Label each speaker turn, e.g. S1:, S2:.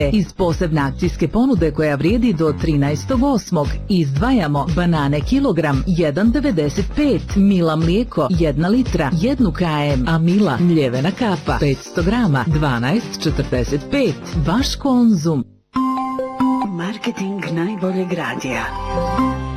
S1: Iz posebne akcijske ponude koja vrijedi do 13.8. izdvajamo banane kilogram 1,95, Mila mlijeko 1 litra 1 km, a Mila mljevena kapa 500 grama 12,45. Vaš Konzum.
S2: Marketing najboljeg radija.